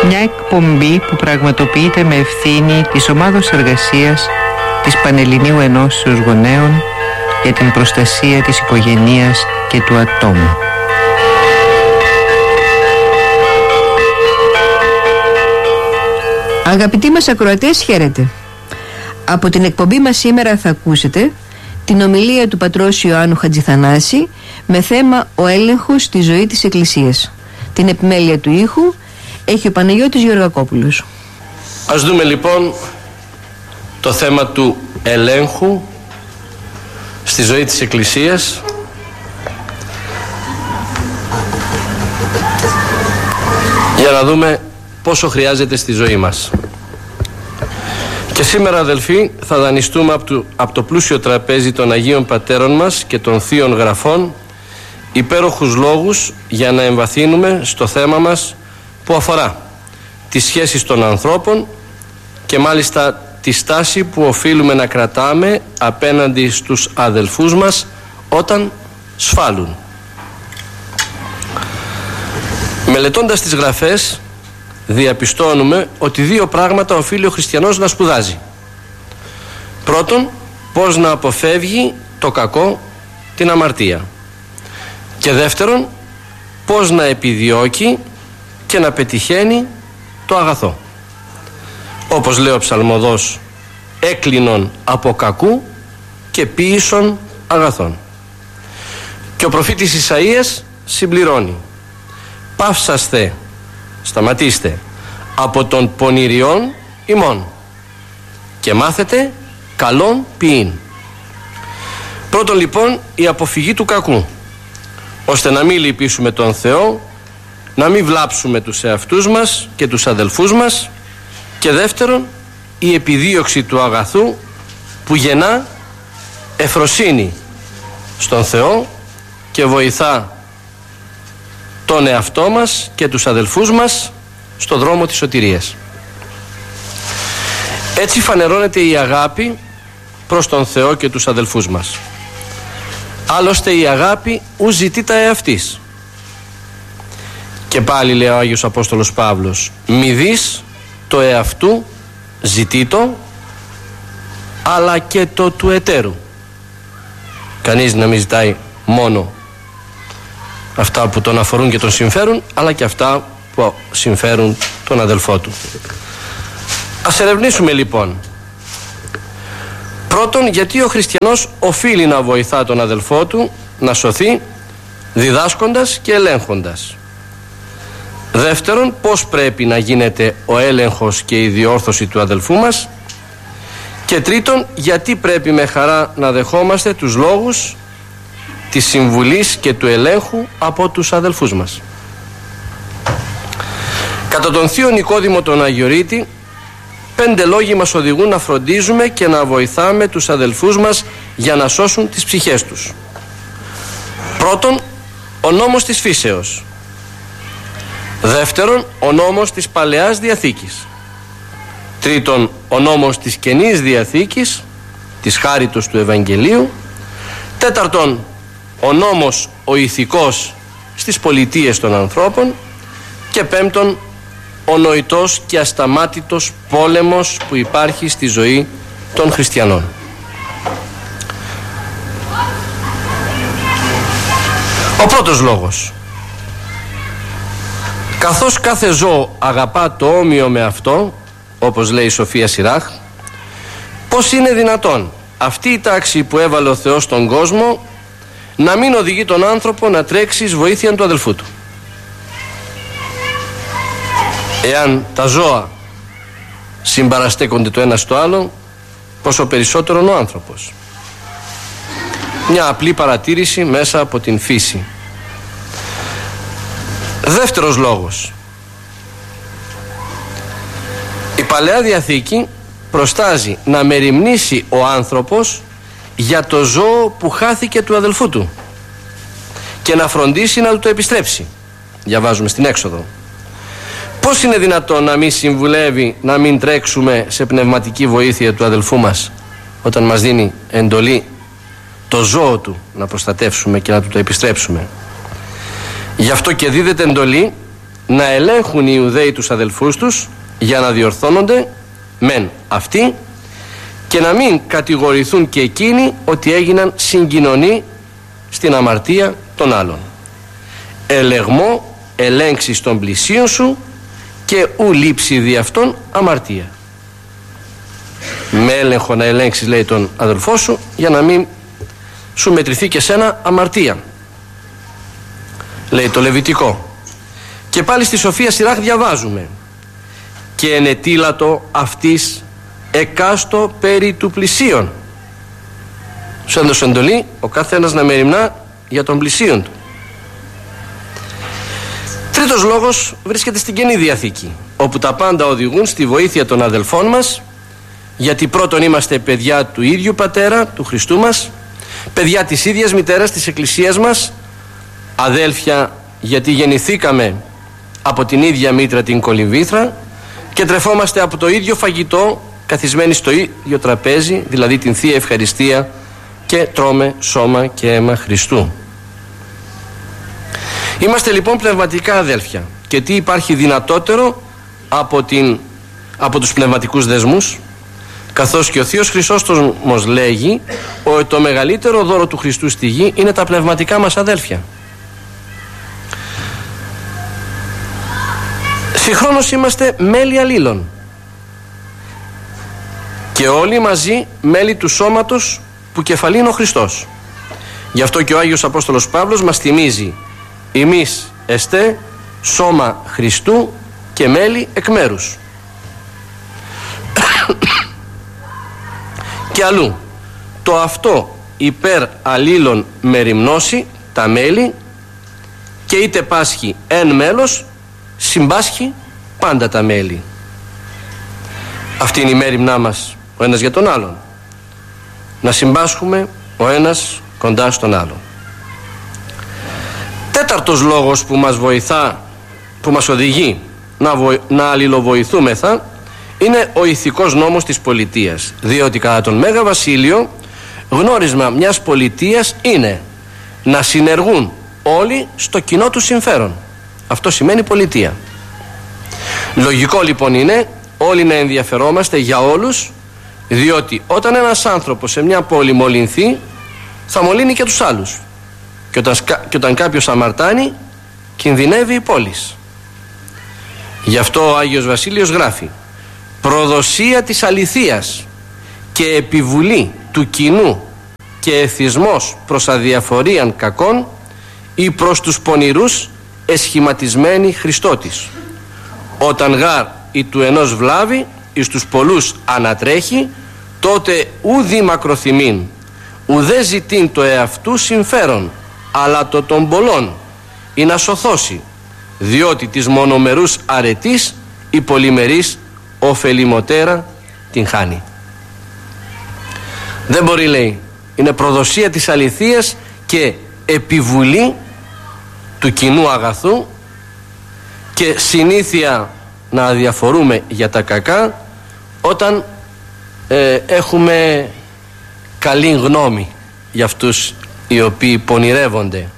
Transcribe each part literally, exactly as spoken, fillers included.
Μια εκπομπή που πραγματοποιείται με ευθύνη της Ομάδος Εργασίας της Πανελληνίου Ενώσεως Γονέων για την προστασία της οικογενείας και του ατόμου. Αγαπητοί μας ακροατές, χαίρετε. Από την εκπομπή μας σήμερα θα ακούσετε την ομιλία του πατρός Ιωάννου Χατζηθανάση με θέμα «Ο έλεγχος στη ζωή της Εκκλησίας». Την επιμέλεια του ήχου έχει ο Παναγιώτης Γεωργακόπουλος. Ας δούμε λοιπόν το θέμα του ελέγχου στη ζωή της Εκκλησίας. Για να δούμε πόσο χρειάζεται στη ζωή μας. Και σήμερα, αδελφοί, θα δανειστούμε από το, από το πλούσιο τραπέζι των Αγίων Πατέρων μας και των Θείων Γραφών υπέροχους λόγους για να εμβαθύνουμε στο θέμα μας που αφορά τις σχέσεις των ανθρώπων και μάλιστα τη στάση που οφείλουμε να κρατάμε απέναντι στους αδελφούς μας όταν σφάλουν. Μελετώντας τις Γραφές διαπιστώνουμε ότι δύο πράγματα οφείλει ο χριστιανός να σπουδάζει. Πρώτον, πώς να αποφεύγει το κακό, την αμαρτία. Και δεύτερον, πώς να επιδιώκει και να πετυχαίνει το αγαθό. Όπως λέει ο ψαλμοδός, έκλεινον από κακού και ποίησον αγαθών. Και ο προφήτης Ισαΐας συμπληρώνει, παύσαστε, σταματήστε, από των πονηριών ημών και μάθετε καλόν ποιήν. Πρώτον λοιπόν η αποφυγή του κακού, ώστε να μην λυπήσουμε τον Θεό, να μην βλάψουμε τους εαυτούς μας και τους αδελφούς μας, και δεύτερον η επιδίωξη του αγαθού που γεννά ευφροσύνη στον Θεό και βοηθά τον εαυτό μας και τους αδελφούς μας στο δρόμο της σωτηρίας. Έτσι φανερώνεται η αγάπη προς τον Θεό και τους αδελφούς μας. Άλλωστε η αγάπη ου ζητεί τα εαυτής. Και πάλι λέει ο Άγιος Απόστολος Παύλος, μη δεις το εαυτού ζητήτο, αλλά και το του εταίρου. Κανείς να μην ζητάει μόνο αυτά που τον αφορούν και τον συμφέρουν, αλλά και αυτά που συμφέρουν τον αδελφό του. Ας ερευνήσουμε λοιπόν. Πρώτον, γιατί ο χριστιανός οφείλει να βοηθά τον αδελφό του να σωθεί, διδάσκοντας και ελέγχοντας. Δεύτερον, πώς πρέπει να γίνεται ο έλεγχος και η διόρθωση του αδελφού μας. Και τρίτον, γιατί πρέπει με χαρά να δεχόμαστε τους λόγους της συμβουλής και του ελέγχου από τους αδελφούς μας. Κατά τον Θείο Νικόδημο τον Αγιορείτη, πέντε λόγοι μας οδηγούν να φροντίζουμε και να βοηθάμε τους αδελφούς μας για να σώσουν τις ψυχές τους. Πρώτον, ο νόμος της φύσεως. Δεύτερον, ο νόμος της Παλαιάς Διαθήκης. Τρίτον, ο νόμος της Καινής Διαθήκης, της χάριτος του Ευαγγελίου. Τέταρτον, ο νόμος ο ηθικός στις πολιτείες των ανθρώπων. Και πέμπτον, ο νοητός και ασταμάτητος πόλεμος που υπάρχει στη ζωή των χριστιανών. Ο πρώτος λόγος. Καθώς κάθε ζώο αγαπά το όμοιο με αυτό, όπως λέει η Σοφία Σιράχ, πώς είναι δυνατόν αυτή η τάξη που έβαλε ο Θεός στον κόσμο να μην οδηγεί τον άνθρωπο να τρέξει εις βοήθεια του αδελφού του? Εάν τα ζώα συμπαραστέκονται το ένα στο άλλο, πόσο περισσότερο ο άνθρωπος. Μια απλή παρατήρηση μέσα από την φύση. Δεύτερος λόγος. Η Παλαιά Διαθήκη προστάζει να μεριμνήσει ο άνθρωπος για το ζώο που χάθηκε του αδελφού του και να φροντίσει να του το επιστρέψει. Διαβάζουμε στην Έξοδο. Πώς είναι δυνατόν να μην συμβουλεύει, να μην τρέξουμε σε πνευματική βοήθεια του αδελφού μας όταν μας δίνει εντολή το ζώο του να προστατεύσουμε και να του το επιστρέψουμε? Γι' αυτό και δίδεται εντολή να ελέγχουν οι Ιουδαίοι τους αδελφούς τους για να διορθώνονται μεν αυτοί και να μην κατηγορηθούν και εκείνοι ότι έγιναν συγκοινωνοί στην αμαρτία των άλλων. Ελεγμό ελέγξεις των πλησίων σου και ου λείψει δι' αυτόν αμαρτία. Με έλεγχο να ελέγξεις, λέει, τον αδελφό σου για να μην σου μετρηθεί και σένα αμαρτία, λέει το Λεβιτικό. Και πάλι στη Σοφία Σιράχ διαβάζουμε: και ενετήλατο αυτής εκάστο περί του πλησίον. Σου έδωσε εντολή ο καθένας να μεριμνά για τον πλησίον του. Τρίτος λόγος βρίσκεται στην Καινή Διαθήκη, όπου τα πάντα οδηγούν στη βοήθεια των αδελφών μας, γιατί πρώτον είμαστε παιδιά του ίδιου πατέρα, του Χριστού μας, παιδιά της ίδιας μητέρας της Εκκλησίας μας, αδέλφια γιατί γεννηθήκαμε από την ίδια μήτρα, την κολυμβήθρα, και τρεφόμαστε από το ίδιο φαγητό, καθισμένοι στο ίδιο τραπέζι, δηλαδή την Θεία Ευχαριστία, και τρώμε σώμα και αίμα Χριστού. Είμαστε λοιπόν πνευματικά αδέλφια, και τι υπάρχει δυνατότερο από, την, από τους πνευματικούς δεσμούς, καθώς και ο Θείος Χρυσόστομος λέγει ότι το μεγαλύτερο δώρο του Χριστού στη γη είναι τα πνευματικά μας αδέλφια. Συγχρόνως είμαστε μέλη αλλήλων και όλοι μαζί μέλη του σώματος που κεφαλή είναι ο Χριστός. Γι' αυτό και ο Άγιος Απόστολος Παύλος μας θυμίζει: ημείς εστέ σώμα Χριστού και μέλη εκ μέρους. Και αλλού, το αυτό υπέρ αλλήλων μεριμνώσει τα μέλη, και είτε πάσχει εν μέλος, συμπάσχει πάντα τα μέλη. Αυτή είναι η μέριμνά μας ο ένας για τον άλλον, να συμπάσχουμε ο ένας κοντά στον άλλον. Τέταρτος λόγος που μας βοηθά, που μας οδηγεί να, βοη, να αλληλοβοηθούμεθα, είναι ο ηθικός νόμος της πολιτείας, διότι κατά τον Μέγα Βασίλειο γνώρισμα μιας πολιτείας είναι να συνεργούν όλοι στο κοινό του συμφέρον. Αυτό σημαίνει πολιτεία. Λογικό λοιπόν είναι όλοι να ενδιαφερόμαστε για όλους, διότι όταν ένας άνθρωπος σε μια πόλη μολυνθεί, θα μολύνει και τους άλλους, και όταν, και όταν κάποιος αμαρτάνει, κινδυνεύει η πόλη. Γι' αυτό ο Άγιος Βασίλειος γράφει: προδοσία της αληθείας και επιβουλή του κοινού και εθισμός προς αδιαφορίαν κακών ή προς τους πονηρούς εσχηματισμένη Χριστότης. Όταν γάρ ή του ενός βλάβη εις τους πολλούς ανατρέχει, τότε ουδή μακροθυμήν, ουδέ ζητήν το εαυτού συμφέρον, αλλά το των πολλών, ή να σωθώσει, διότι της μονομερούς αρετής η πολυμερής ωφελημοτέρα την χάνει. Δεν μπορεί, λέει, είναι προδοσία της αληθείας και επιβουλή του κοινού αγαθού και συνήθεια να αδιαφορούμε για τα κακά όταν ε, έχουμε καλή γνώμη για αυτούς οι οποίοι πονηρεύονται,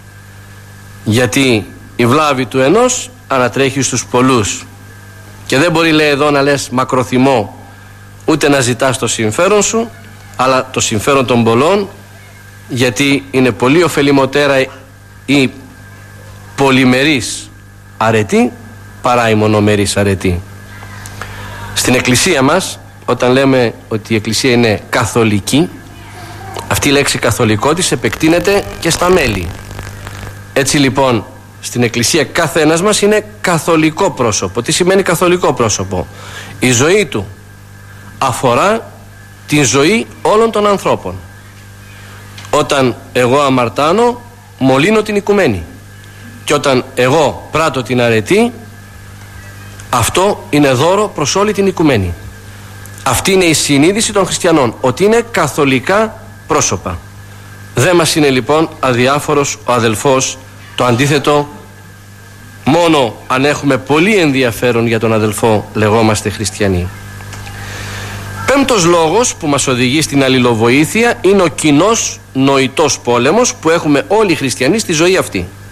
γιατί η βλάβη του ενός ανατρέχει στους πολλούς. Και δεν μπορεί, λέει, εδώ να λες μακροθυμώ, ούτε να ζητάς το συμφέρον σου, αλλά το συμφέρον των πολλών, γιατί είναι πολύ ωφελημοτέρα η πολυμερής αρετή παρά η μονομερής αρετή. Στην Εκκλησία μας, όταν λέμε ότι η Εκκλησία είναι καθολική, αυτή η λέξη καθολικό της επεκτείνεται και στα μέλη. Έτσι λοιπόν, στην Εκκλησία κάθε ένας μας είναι καθολικό πρόσωπο. Τι σημαίνει καθολικό πρόσωπο? Η ζωή του αφορά την ζωή όλων των ανθρώπων. Όταν εγώ αμαρτάνω, μολύνω την οικουμένη, και όταν εγώ πράττω την αρετή, αυτό είναι δώρο προς όλη την οικουμένη. Αυτή είναι η συνείδηση των χριστιανών, ότι είναι καθολικά πρόσωπα. Δεν μας είναι λοιπόν αδιάφορος ο αδελφός. Το αντίθετο, μόνο αν έχουμε πολύ ενδιαφέρον για τον αδελφό λεγόμαστε χριστιανοί. Πέμπτος λόγος που μας οδηγεί στην αλληλοβοήθεια είναι ο κοινός νοητός πόλεμος που έχουμε όλοι οι χριστιανοί στη ζωή αυτή.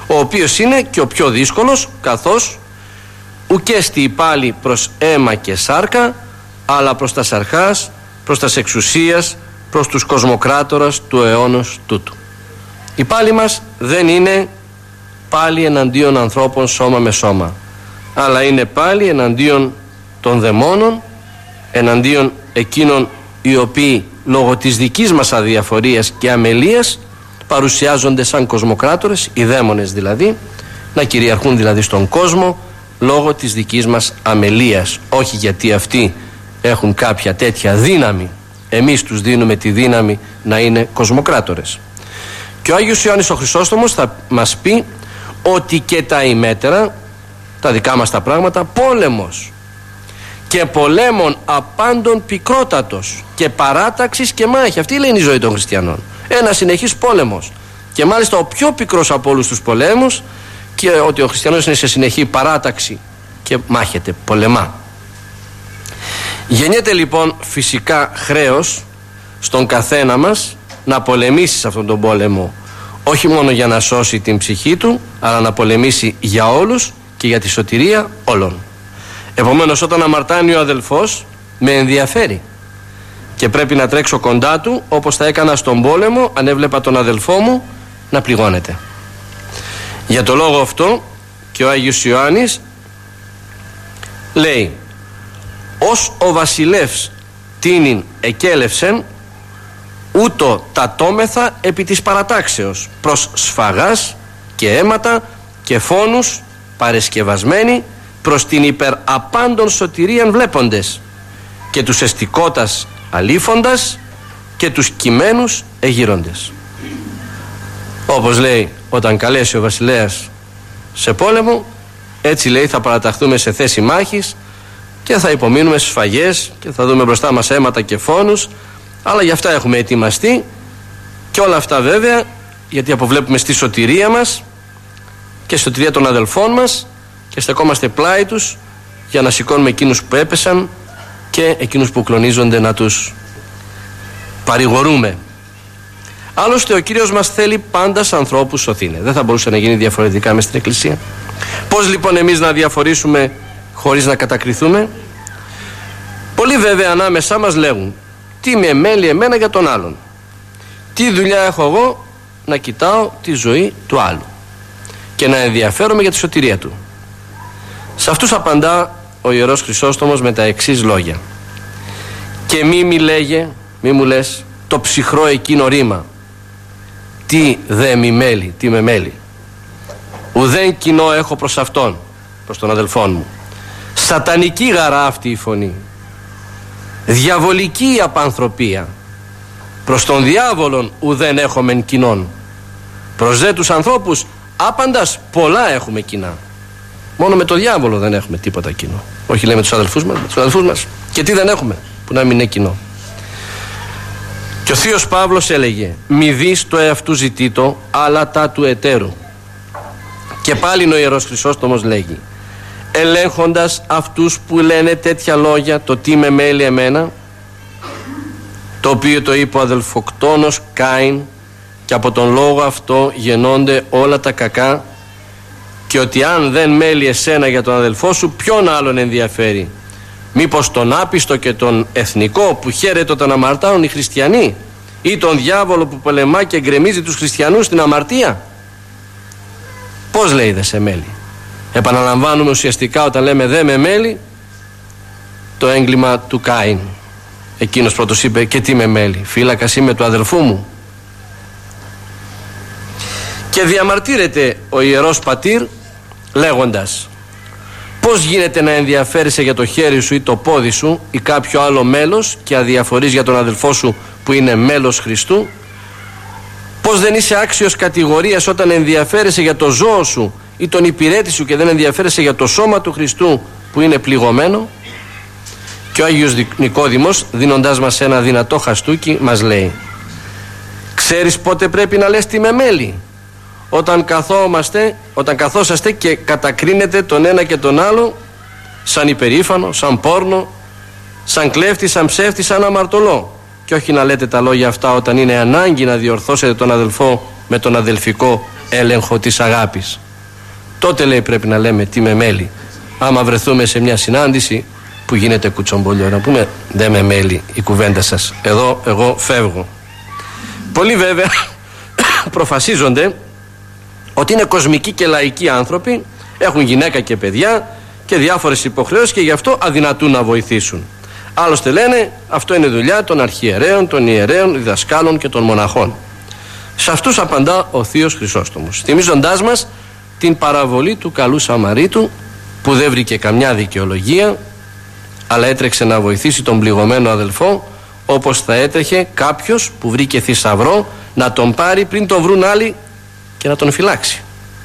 ο οποίος είναι και ο πιο δύσκολος, καθώς ουκέστη πάλι προς αίμα και σάρκα, αλλά προς τα σαρχάς, προς τας εξουσίας, προς τους κοσμοκράτορας του αιώνος τούτου. Η πάλι μας δεν είναι πάλι εναντίον ανθρώπων σώμα με σώμα, αλλά είναι πάλι εναντίον των δαιμόνων, εναντίον εκείνων οι οποίοι λόγω της δικής μας αδιαφορίας και αμελίας παρουσιάζονται σαν κοσμοκράτορες, οι δαίμονες δηλαδή, να κυριαρχούν δηλαδή στον κόσμο λόγω της δικής μας αμελίας, όχι γιατί αυτοί έχουν κάποια τέτοια δύναμη, εμείς τους δίνουμε τη δύναμη να είναι κοσμοκράτορες. Και ο Άγιος Ιωάννης ο Χρυσόστομος θα μας πει ότι και τα ημέτερα, τα δικά μας τα πράγματα, πόλεμος και πολέμων απάντων πικρότατος και παράταξης και μάχη. Αυτή είναι η ζωή των χριστιανών. Ένα συνεχής πόλεμος. Και μάλιστα ο πιο πικρός από όλους τους πολέμους, και ότι ο χριστιανός είναι σε συνεχή παράταξη και μάχεται, πολεμά. Γεννιέται λοιπόν φυσικά χρέος στον καθένα μας να πολεμήσει σε αυτόν τον πόλεμο, όχι μόνο για να σώσει την ψυχή του, αλλά να πολεμήσει για όλους και για τη σωτηρία όλων. Επομένως, όταν αμαρτάνει ο αδελφός, με ενδιαφέρει και πρέπει να τρέξω κοντά του, όπως θα έκανα στον πόλεμο αν έβλεπα τον αδελφό μου να πληγώνεται. Για το λόγο αυτό και ο Άγιος Ιωάννης λέει: ως ο βασιλεύς τίνην εκέλευσεν, ούτω τατόμεθα επί της παρατάξεως προς σφαγάς και αίματα και φόνους παρεσκευασμένοι προς την υπεραπάντων σωτηρίαν βλέποντες και τους εστικότας αλήφοντας και τους κειμένους εγείροντες. Όπως λέει, όταν καλέσει ο βασιλέας σε πόλεμο, έτσι λέει θα παραταχθούμε σε θέση μάχης και θα υπομείνουμε στις σφαγές και θα δούμε μπροστά μας αίματα και φόνους, αλλά για αυτά έχουμε ετοιμαστεί, και όλα αυτά βέβαια γιατί αποβλέπουμε στη σωτηρία μας και στη σωτηρία των αδελφών μας και στεκόμαστε πλάι τους για να σηκώνουμε εκείνους που έπεσαν και εκείνους που κλονίζονται να τους παρηγορούμε. Άλλωστε ο Κύριος μας θέλει πάντα σε ανθρώπους σωθήνε. Δεν θα μπορούσε να γίνει διαφορετικά μες στην Εκκλησία. Πώς λοιπόν εμείς να διαφορήσουμε χωρίς να κατακριθούμε? Πολλοί βέβαια ανάμεσά μας λέγουν: τι με μέλει εμένα για τον άλλον, τι δουλειά έχω εγώ να κοιτάω τη ζωή του άλλου και να ενδιαφέρομαι για τη σωτηρία του. Σε αυτούς απαντά ο Ιερός Χρυσόστομος με τα εξής λόγια: και μη μη λέγε, μη μου λες το ψυχρό εκείνο ρήμα, τι δε μη μέλει, τι με μέλει. Ουδέν κοινό έχω προς αυτόν, προς τον αδελφόν μου. Σατανική γαρά αυτή η φωνή, διαβολική η απανθρωπία. Προς τον διάβολον ουδέν έχομεν κοινών. Προς δε τους ανθρώπους άπαντας πολλά έχουμε κοινά. Μόνο με τον διάβολο δεν έχουμε τίποτα κοινό. Όχι λέμε τους αδελφούς μας, τους αδελφούς μας. Και τι δεν έχουμε που να μην είναι κοινό? Και ο Θείος Παύλος έλεγε: μη δεις το εαυτού ζητήτο, αλλά τα του εταίρου. Και πάλι ο Ιερός Χρυσόστομος λέγει: ελέγχοντας αυτούς που λένε τέτοια λόγια, το τι με μέλει εμένα, το οποίο το είπε ο αδελφοκτόνος Κάιν, και από τον λόγο αυτό γεννώνται όλα τα κακά, και ότι αν δεν μέλει εσένα για τον αδελφό σου, ποιον άλλον ενδιαφέρει? Μήπως τον άπιστο και τον εθνικό που χαίρεται όταν αμαρτάνουν οι χριστιανοί, ή τον διάβολο που πολεμά και γκρεμίζει τους χριστιανούς στην αμαρτία? Πώς λέει δε σε μέλει? Επαναλαμβάνουμε ουσιαστικά όταν λέμε δε με μέλει το έγκλημα του Κάιν. Εκείνος πρώτος είπε: και τι με μέλει, φύλακας είμαι του αδελφού μου. Και διαμαρτύρεται ο Ιερός Πατήρ λέγοντας: πώς γίνεται να ενδιαφέρεσαι για το χέρι σου ή το πόδι σου ή κάποιο άλλο μέλος και αδιαφορείς για τον αδελφό σου που είναι μέλος Χριστού? Πώς δεν είσαι άξιος κατηγορίας όταν ενδιαφέρεσαι για το ζώο σου ή τον υπηρέτη σου και δεν ενδιαφέρεσαι για το σώμα του Χριστού που είναι πληγωμένο? Και ο Άγιος Νικόδημος, δίνοντάς μας ένα δυνατό χαστούκι, μας λέει: ξέρεις πότε πρέπει να λες τι με μέλει? Όταν καθόμαστε, όταν καθόσαστε και κατακρίνετε τον ένα και τον άλλο σαν υπερήφανο, σαν πόρνο, σαν κλέφτη, σαν ψεύτη, σαν αμαρτωλό. Και όχι να λέτε τα λόγια αυτά όταν είναι ανάγκη να διορθώσετε τον αδελφό με τον αδελφικό έλεγχο της αγάπης. Τότε, λέει, πρέπει να λέμε τι με μέλει. Άμα βρεθούμε σε μια συνάντηση που γίνεται κουτσομπολιό, να πούμε δεν με μέλει η κουβέντα σας, εδώ εγώ φεύγω. Πολλοί βέβαια προφασίζονται ότι είναι κοσμικοί και λαϊκοί άνθρωποι, έχουν γυναίκα και παιδιά και διάφορες υποχρεώσεις και γι' αυτό αδυνατούν να βοηθήσουν. Άλλωστε λένε αυτό είναι δουλειά των αρχιερέων, των ιερέων, διδασκάλων και των μοναχών. Σε αυτούς απαντά ο θείος Χρυσόστομος, θυμίζοντάς μας την παραβολή του καλού Σαμαρίτου που δεν βρήκε καμιά δικαιολογία, αλλά έτρεξε να βοηθήσει τον πληγωμένο αδελφό, όπως θα έτρεχε κάποιος που βρήκε θησαυρό να τον πάρει πριν τον βρουν άλλοι και να τον φυλάξει.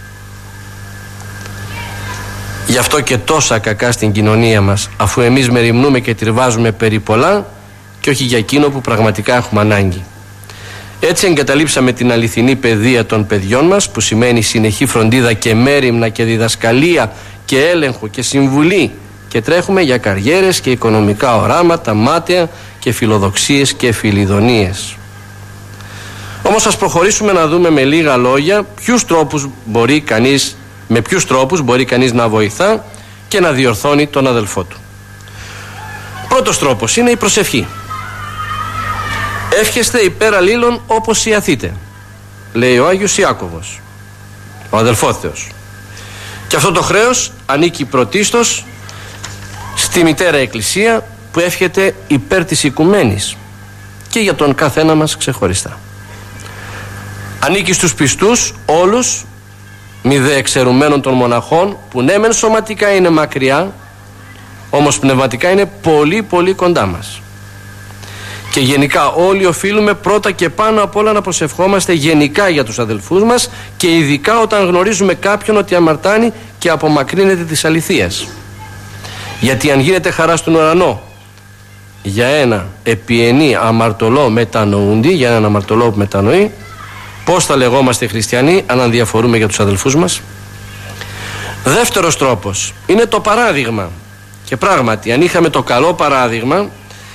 Γι' αυτό και τόσα κακά στην κοινωνία μας, αφού εμείς μεριμνούμε και τριβάζουμε περί πολλά και όχι για εκείνο που πραγματικά έχουμε ανάγκη. Έτσι εγκαταλείψαμε την αληθινή παιδεία των παιδιών μας, που σημαίνει συνεχή φροντίδα και μέριμνα και διδασκαλία και έλεγχο και συμβουλή, και τρέχουμε για καριέρες και οικονομικά οράματα, μάταια και φιλοδοξίες και φιλιδονίες. Όμως ας προχωρήσουμε να δούμε με λίγα λόγια ποιους τρόπους μπορεί κανείς, με ποιους τρόπους μπορεί κανείς να βοηθά και να διορθώνει τον αδελφό του. Πρώτος τρόπος είναι η προσευχή. Εύχεστε υπέρ αλλήλων όπως ιαθείτε, λέει ο Άγιος Ιάκωβος, ο αδελφόθεος. Και αυτό το χρέος ανήκει πρωτίστως στη Μητέρα Εκκλησία, που εύχεται υπέρ της οικουμένης και για τον καθένα μας ξεχωριστά. Ανήκει στους πιστούς όλους, μη δε εξαιρουμένων των μοναχών, που ναι μεν σωματικά είναι μακριά, όμως πνευματικά είναι πολύ πολύ κοντά μας. Και γενικά όλοι οφείλουμε πρώτα και πάνω απ' όλα να προσευχόμαστε γενικά για τους αδελφούς μας, και ειδικά όταν γνωρίζουμε κάποιον ότι αμαρτάνει και απομακρύνεται της αληθείας. Γιατί αν γίνεται χαρά στον ουρανό για ένα επιενή αμαρτωλό μετανοούντι, για έναν αμαρτωλό που μετανοεί, πώς θα λεγόμαστε χριστιανοί αν αδιαφορούμε για τους αδελφούς μας? Δεύτερος τρόπος είναι το παράδειγμα. Και πράγματι, αν είχαμε το καλό παράδειγμα,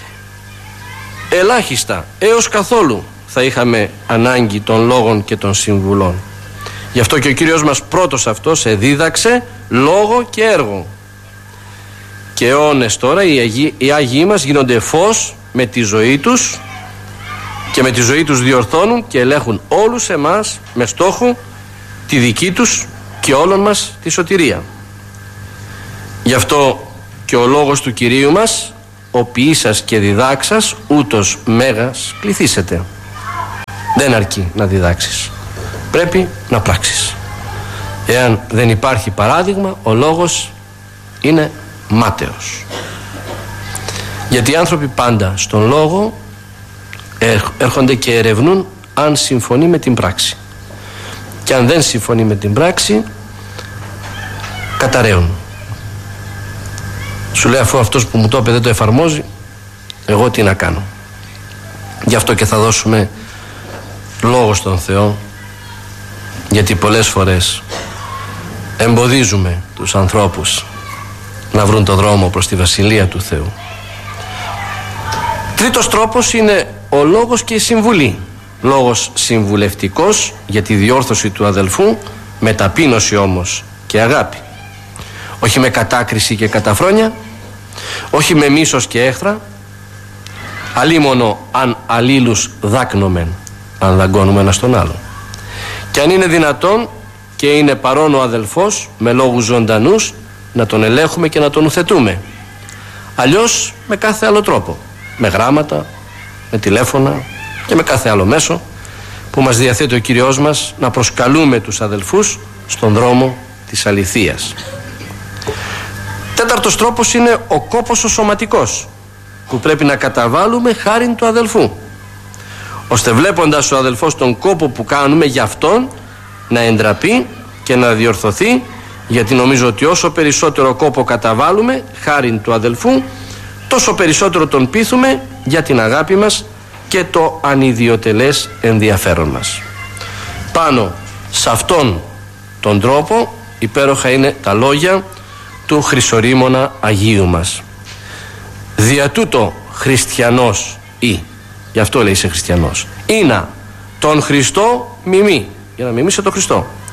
ελάχιστα έως καθόλου θα είχαμε ανάγκη των λόγων και των συμβουλών. Γι' αυτό και ο Κύριος μας πρώτος αυτός εδίδαξε λόγο και έργο. Και αιώνες τώρα οι Αγίοι, οι Άγιοι μας γίνονται φως με τη ζωή τους, και με τη ζωή τους διορθώνουν και ελέγχουν όλους εμάς με στόχο τη δική τους και όλων μας τη σωτηρία. Γι' αυτό και ο λόγος του Κυρίου μας, ο ποιήσας και διδάξας ούτως μέγας κληθήσετε. Δεν αρκεί να διδάξεις, πρέπει να πράξεις. Εάν δεν υπάρχει παράδειγμα, ο λόγος είναι μάταιος. Γιατί οι άνθρωποι πάντα στον λόγο έρχονται και ερευνούν αν συμφωνεί με την πράξη, και αν δεν συμφωνεί με την πράξη καταραίουν. Σου λέει, αφού αυτός που μου το είπε δεν το εφαρμόζει, εγώ τι να κάνω? Γι' αυτό και θα δώσουμε λόγο στον Θεό, γιατί πολλές φορές εμποδίζουμε τους ανθρώπους να βρουν το δρόμο προς τη Βασιλεία του Θεού. Τρίτος τρόπος είναι ο λόγος και η συμβουλή. Λόγος συμβουλευτικός για τη διόρθωση του αδελφού, με ταπείνωση όμως και αγάπη. Όχι με κατάκριση και καταφρόνια, όχι με μίσος και έχθρα, αλίμονο αν αλλήλους δάκνομεν, αν δαγκώνουμε ένα στον άλλο. Και αν είναι δυνατόν και είναι παρόν ο αδελφός, με λόγους ζωντανούς να τον ελέγχουμε και να τον ουθετούμε. Αλλιώς με κάθε άλλο τρόπο, με γράμματα, με τηλέφωνα και με κάθε άλλο μέσο που μας διαθέτει ο Κύριος μας, να προσκαλούμε τους αδελφούς στον δρόμο της αληθείας. Τέταρτος τρόπος είναι ο κόπος ο σωματικός, που πρέπει να καταβάλουμε χάριν του αδελφού, ώστε βλέποντας ο αδελφός τον κόπο που κάνουμε για αυτόν να εντραπεί και να διορθωθεί, γιατί νομίζω ότι όσο περισσότερο κόπο καταβάλουμε χάριν του αδελφού, τόσο περισσότερο τον πείθουμε για την αγάπη μας και το ανιδιοτελές ενδιαφέρον μας. Πάνω σε αυτόν τον τρόπο υπέροχα είναι τα λόγια του Χρυσορήμωνα Αγίου μας. Δια τούτο χριστιανός ή, γι' αυτό λέει είσαι χριστιανός, είναι τον Χριστό μιμή, για να μιμήσει τον Χριστό.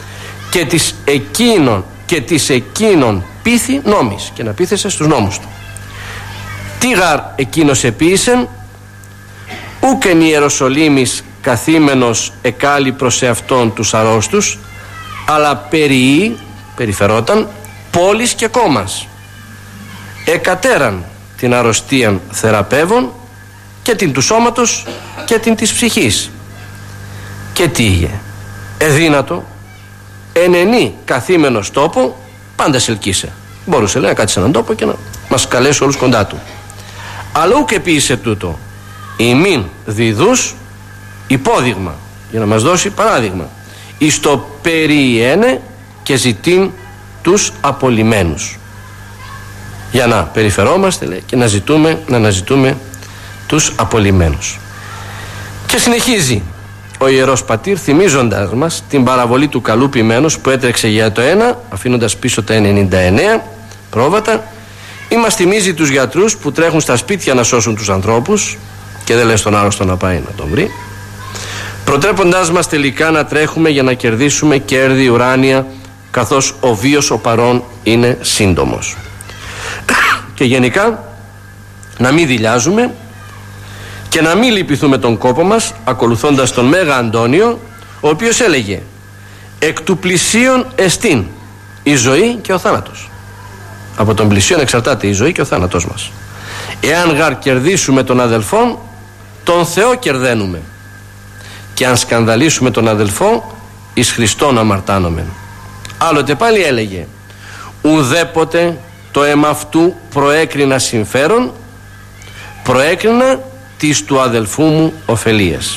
και της εκείνων και της εκείνων πείθη νόμης, και να πείθεσαι στους νόμους του. Τι γαρ εκείνος επίησεν, ούκεν Ιεροσολύμης καθήμενος εκάλει προς εαυτόν τους αρρώστους, αλλά περιεί, περιφερόταν, πόλης και κόμμας. Εκατέραν την αρρωστίαν θεραπεύων, και την του σώματος και την της ψυχής. Και τι είχε, εδύνατο, ενενή καθήμενος τόπο, πάντα σελκύσε. Μπορούσε, λέει, να κάτσει σε έναν τόπο και να μας καλέσει όλους κοντά του. Αλλά ούκ επίησε τούτο, ημίν διδούς υπόδειγμα, για να μας δώσει παράδειγμα, εις το περιένε και ζητήν τους απολυμένους. Για να περιφερόμαστε, λέει, και να ζητούμε, να αναζητούμε τους απολυμένους. Και συνεχίζει ο Ιερός Πατήρ, θυμίζοντας μας την παραβολή του καλού ποιμένος που έτρεξε για το ένα, αφήνοντας πίσω τα ενενήντα εννέα πρόβατα, ή μας θυμίζει τους γιατρούς που τρέχουν στα σπίτια να σώσουν τους ανθρώπους και δεν λες τον άρρωστο να πάει να τον βρει, προτρέποντάς μας τελικά να τρέχουμε για να κερδίσουμε κέρδη ουράνια, καθώς ο βίος ο παρών είναι σύντομος. Και γενικά να μην δειλιάζουμε και να μην λυπηθούμε τον κόπο μας, ακολουθώντας τον Μέγα Αντώνιο, ο οποίος έλεγε «Εκ του πλησίον εστίν η ζωή και ο θάνατος». Από τον πλησίον εξαρτάται η ζωή και ο θάνατος μας. Εάν γαρ κερδίσουμε τον αδελφόν, τον Θεό κερδένουμε, και αν σκανδαλίσουμε τον αδελφό, εις Χριστόν αμαρτάνομεν. Άλλοτε πάλι έλεγε «Ουδέποτε το εμαυτού προέκρινα συμφέρον, προέκρινα της του αδελφού μου ωφελίας».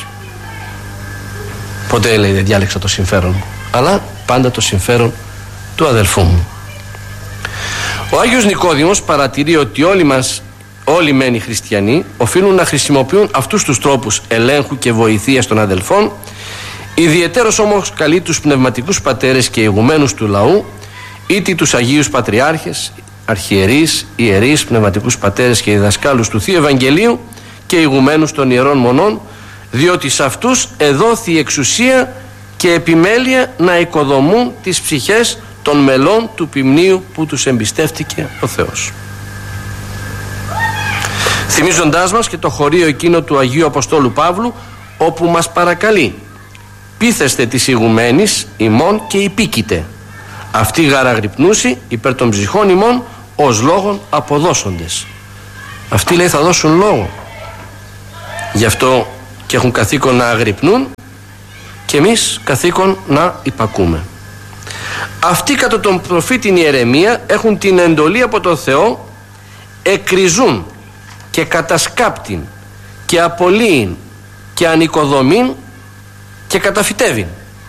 Ποτέ, λέει, δεν διάλεξα το συμφέρον μου, αλλά πάντα το συμφέρον του αδελφού μου. Ο Άγιος Νικόδημος παρατηρεί ότι όλοι μας, όλοι μεν οι χριστιανοί, οφείλουν να χρησιμοποιούν αυτούς τους τρόπους ελέγχου και βοηθείας των αδελφών. Ιδιαιτέρως όμως καλεί τους πνευματικούς πατέρες και ηγουμένους του λαού, είτε τους Αγίους Πατριάρχες, αρχιερείς, ιερείς, πνευματικούς πατέρες και διδασκάλους του Θείου Ευαγγελίου και ηγουμένους των ιερών μονών, διότι σε αυτούς εδόθη η εξουσία και επιμέλεια να οικοδομούν τις ψυχές των μελών του ποιμνίου που τους εμπιστεύτηκε ο Θεός. Θυμίζοντάς μας και το χωρίο εκείνο του Αγίου Αποστόλου Παύλου, όπου μας παρακαλεί «Πείθεστε της ηγουμένης ημών και υπήκητε, αυτοί γαραγρυπνούσι υπέρ των ψυχών ημών ως λόγων αποδώσοντες». Αυτοί, λέει, θα δώσουν λόγο, γι' αυτό και έχουν καθήκον να αγρυπνούν και εμείς καθήκον να υπακούμε. Αυτοί κατά τον προφήτην Ιερεμία έχουν την εντολή από τον Θεό, εκριζούν και κατασκάπτην και απολύειν και ανοικοδομήν και καταφυτεύειν.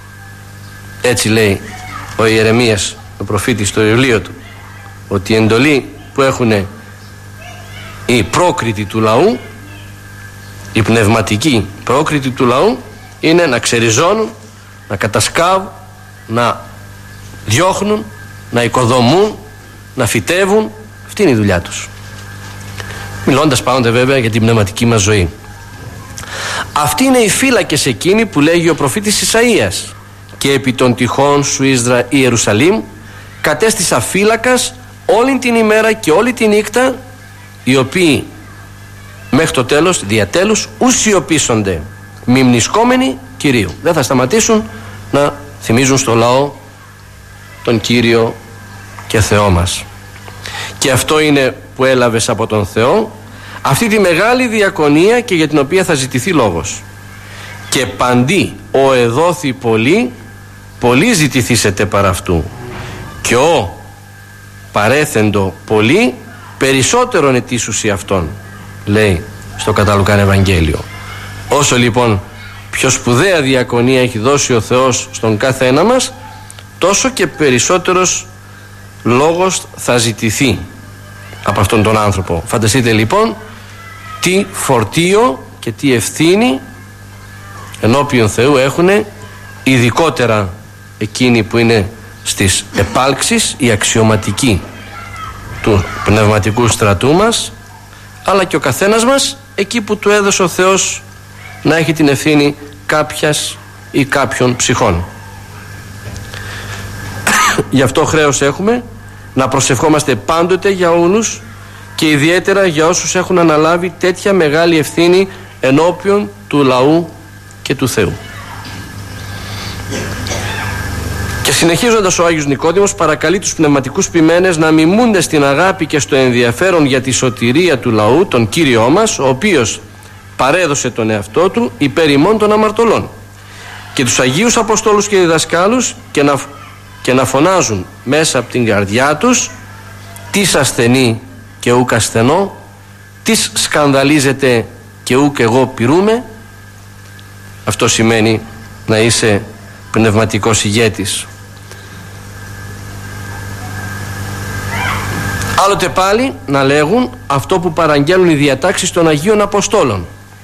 Έτσι λέει ο Ιερεμίας, ο προφήτης, στο βιβλίο του, ότι η εντολή που έχουν οι πρόκριτοι του λαού, η πνευματική πρόκριτη του λαού, είναι να ξεριζώνουν, να κατασκάβουν, να διώχνουν, να οικοδομούν, να φυτεύουν. Αυτή είναι η δουλειά τους, μιλώντας πάντοτε βέβαια για την πνευματική μας ζωή. Αυτοί είναι οι φύλακες εκείνοι που λέγει ο προφήτης Ισαΐας, και επί των τυχών σου Ισδρα, Ιερουσαλήμ κατέστησα φύλακας όλη την ημέρα και όλη τη νύχτα, οι οποίοι μέχρι το τέλος, διατέλους, ουσιοπίσονται μιμνισκόμενοι Κυρίου. Δεν θα σταματήσουν να θυμίζουν στο λαό τον Κύριο και Θεό μας. Και αυτό είναι που έλαβες από τον Θεό, αυτή τη μεγάλη διακονία, και για την οποία θα ζητηθεί λόγος. Και παντί ο εδόθη πολύ, πολύ ζητηθήσετε παρά αυτού, και ο παρέθεντο πολύ, περισσότερον ετήσουσι αυτόν, λέει στο κατά Λουκάν Ευαγγέλιο. Όσο λοιπόν πιο σπουδαία διακονία έχει δώσει ο Θεός στον κάθε ένα μας, τόσο και περισσότερος λόγος θα ζητηθεί από αυτόν τον άνθρωπο. Φανταστείτε λοιπόν τι φορτίο και τι ευθύνη ενώπιον Θεού έχουν, ειδικότερα εκείνοι που είναι στις επάλξεις, οι αξιωματικοί του πνευματικού στρατού μας, αλλά και ο καθένας μας εκεί που του έδωσε ο Θεός να έχει την ευθύνη κάποιας ή κάποιων ψυχών. Γι' αυτό χρέος έχουμε να προσευχόμαστε πάντοτε για όλους και ιδιαίτερα για όσους έχουν αναλάβει τέτοια μεγάλη ευθύνη ενώπιον του λαού και του Θεού. Και συνεχίζοντας, ο Άγιος Νικόδημος παρακαλεί τους πνευματικούς ποιμένες να μιμούνται στην αγάπη και στο ενδιαφέρον για τη σωτηρία του λαού, τον Κύριό μας, ο οποίος παρέδωσε τον εαυτό του υπέρ ημών των αμαρτωλών, και τους Αγίους Αποστόλους και διδασκάλους, και να, και να φωνάζουν μέσα από την καρδιά τους «Τις ασθενή και ούκ ασθενώ, τις σκανδαλίζεται και ούκ εγώ πειρούμε». Αυτό σημαίνει να είσαι πνευματικός ηγέτης. Άλλοτε πάλι να λέγουν αυτό που παραγγέλνουν οι διατάξεις των Αγίων Αποστόλων: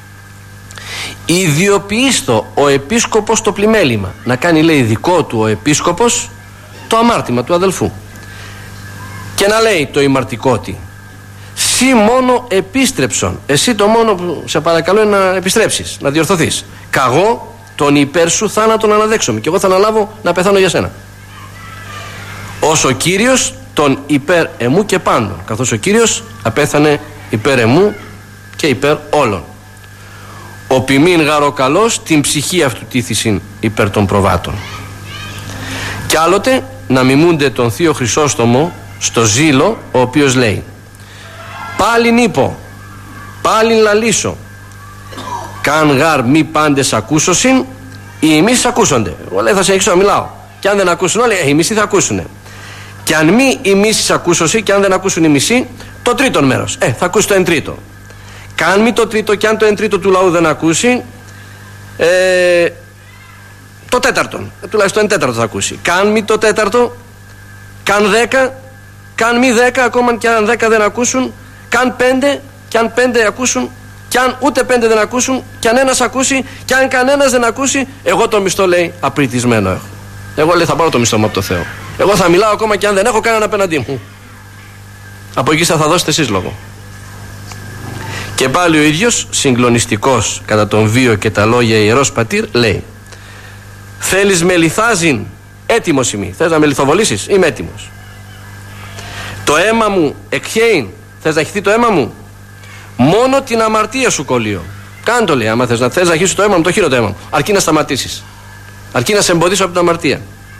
ιδιοποιήστο ο επίσκοπος το πλημέλημα. Να κάνει, λέει, δικό του ο επίσκοπος το αμάρτημα του αδελφού, και να λέει το ημαρτικότη: σύ μόνο επίστρεψον, εσύ το μόνο που σε παρακαλώ είναι να επιστρέψεις, να διορθωθείς. Καγώ τον υπέρ σου θάνατον αναδέξομαι, και εγώ θα αναλάβω να πεθάνω για σένα. Ως ο Κύριος τον υπέρ εμού και πάντων, καθώς ο Κύριος απέθανε υπέρ εμού και υπέρ όλων. Ο ποιμήν γάρο καλός την ψυχή αυτού τήθησιν υπέρ των προβάτων. Κι άλλοτε να μιμούνται τον Θείο Χρυσόστομο στο ζήλο, ο οποίος λέει: πάλιν είπω, πάλιν λαλήσω, καν γάρ μη πάντες ακούσωσιν, οι ημείς ακούσονται. Εγώ λέει θα συνεχίσω να μιλάω, και αν δεν ακούσουν όλοι, ε, οι μισοί θα ακούσουνε. Και αν μη οι μισείς ακούσωσι, και αν δεν ακούσουν οι μισοί, το τρίτον μέρος, ε, θα ακούσει το εν τρίτο. Καν μη το τρίτο, και αν το εν τρίτο του λαού δεν ακούσει, ε, το τέταρτον, ε, τουλάχιστον εν τέταρτο θα ακούσει. Καν μη το τέταρτο, καν δέκα, καν μη δέκα, ακόμα και αν δέκα δεν ακούσουν, καν πέντε, και αν πέντε ακούσουν, και αν ούτε πέντε δεν ακούσουν, και αν ένας ακούσει, και αν κανένας δεν ακούσει, εγώ το μισθό, λέει, απριτισμένο έχω. Εγώ, λέει, θα πάρω το μισθό μου από το Θεό. Εγώ θα μιλάω ακόμα και αν δεν έχω κανέναν απέναντί μου. Από εκεί θα, θα δώσετε εσείς λόγο. Και πάλι ο ίδιος, συγκλονιστικός κατά τον βίο και τα λόγια Ιερός Πατήρ, λέει: θέλεις με λιθάζειν, έτοιμος είμαι. Θες να με λιθοβολήσεις? Είμαι έτοιμος. Το αίμα μου εκχέειν, θες να χυθεί το αίμα μου? Μόνο την αμαρτία σου κολλείω. Κάντο, λέει, άμα θες να, θες να χύσεις το αίμα μου, το χείρο το αίμα μου. Αρκεί να σταματήσεις. Αρκεί να σε εμποδίσω από την αμαρτία.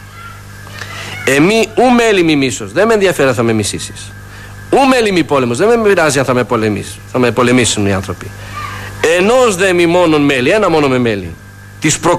Εμεί ου μέλημι μίσος, δεν με ενδιαφέρει αν θα με μισήσεις. Ου μέλημι πόλεμος, δεν με πειράζει αν θα με, πολεμήσει, θα με πολεμήσουν οι άνθρωποι. Ενός δε μη μόνον μέλη, ένα μόνο με μέλη. Της προ